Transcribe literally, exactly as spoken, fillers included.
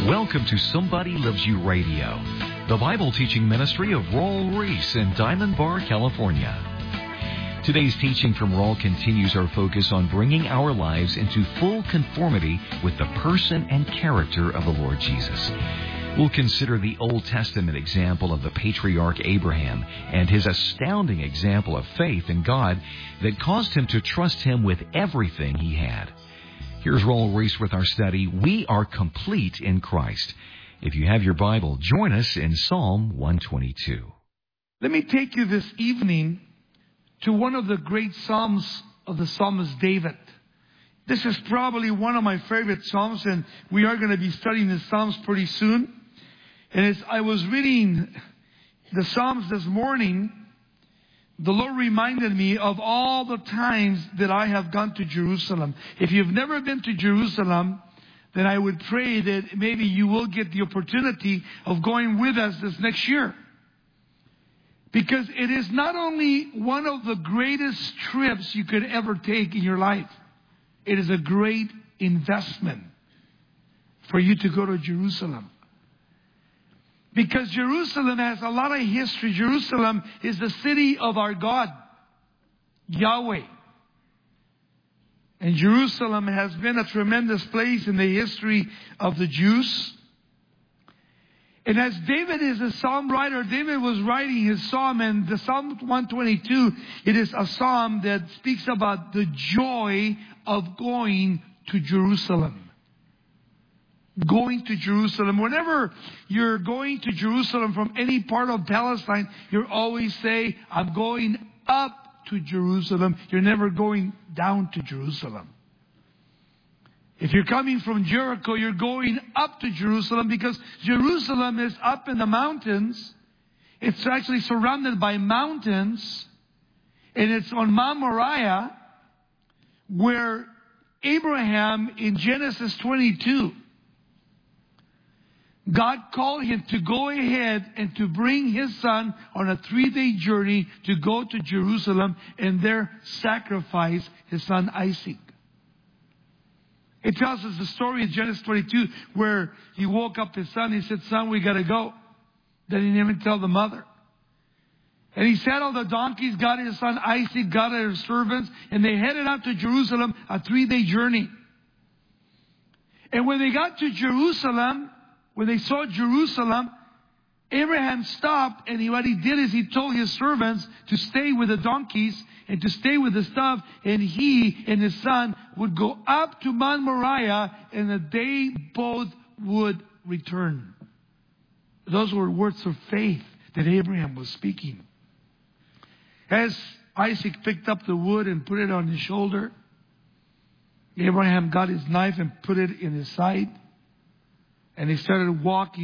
Welcome to Somebody Loves You Radio, the Bible teaching ministry of Raul Reese in Diamond Bar, California. Today's teaching from Raul continues our focus on bringing our lives into full conformity with the person and character of the Lord Jesus. We'll consider the Old Testament example of the patriarch Abraham and his astounding example of faith in God that caused him to trust Him with everything he had. Here's Raul Reese with our study, We Are Complete in Christ. If you have your Bible, join us in Psalm one twenty-two. Let me take you this evening to one of the great Psalms of the psalmist David. This is probably one of my favorite Psalms, and we are going to be studying the Psalms pretty soon. And as I was reading the Psalms this morning, the Lord reminded me of all the times that I have gone to Jerusalem. If you've never been to Jerusalem, then I would pray that maybe you will get the opportunity of going with us this next year. Because it is not only one of the greatest trips you could ever take in your life, it is a great investment for you to go to Jerusalem. Because Jerusalem has a lot of history. Jerusalem is the city of our God, Yahweh. And Jerusalem has been a tremendous place in the history of the Jews. And as David is a psalm writer, David was writing his psalm, and the Psalm one twenty-two, it is a psalm that speaks about the joy of going to Jerusalem. Going to Jerusalem. Whenever you're going to Jerusalem from any part of Palestine, you always say, I'm going up to Jerusalem. You're never going down to Jerusalem. If you're coming from Jericho, you're going up to Jerusalem because Jerusalem is up in the mountains. It's actually surrounded by mountains. And it's on Mount Moriah where Abraham in Genesis twenty-two, God called him to go ahead and to bring his son on a three-day journey to go to Jerusalem and there sacrifice his son Isaac. It tells us the story in Genesis twenty-two where he woke up his son. He said, son, we got to go. Then he didn't even tell the mother. And he saddled the donkeys, got his son Isaac, got his servants, and they headed out to Jerusalem, a three-day journey. And when they got to Jerusalem, when they saw Jerusalem, Abraham stopped, and he, what he did is he told his servants to stay with the donkeys and to stay with the stuff, and he and his son would go up to Mount Moriah, and the day both would return. Those were words of faith that Abraham was speaking. As Isaac picked up the wood and put it on his shoulder, Abraham got his knife and put it in his side, and he started walking